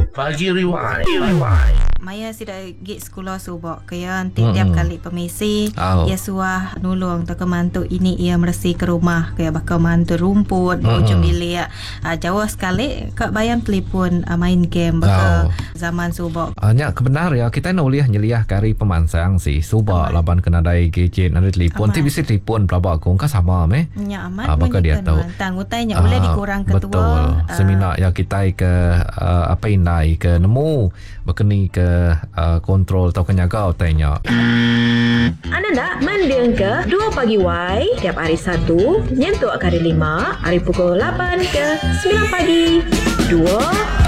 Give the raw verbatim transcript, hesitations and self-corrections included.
Pagi Rewind. Rewind. Maya sida git sekolah subak kaya tiap Mm-mm. kali pemisi Oh. ia suah nulung tak mantu ini ia bersih ke rumah kaya bakal mantu rumput Mm-mm. ujung bilik uh, jauh sekali kak bayam telefon uh, main game bakal Oh. zaman subak. Hanya kebenar ya kita nuliah nyeliah kari pemansang si subak Aman. laban kena dai gadget ada telefon Aman. ti bisa telefon pelabak aku kan sama meh. Nya aman Ah, bakal dia tahu. tangutainya boleh Ah, dikurang ketua. betul. Semina ya kita ke uh, apa indai ke nemu berkeni ke uh, kontrol atau kenyagau tanya. Anda nak mendeng ke dua pagi Y tiap hari Sabtu nyentuh hari lima hari pukul lapan ke sembilan pagi. Dua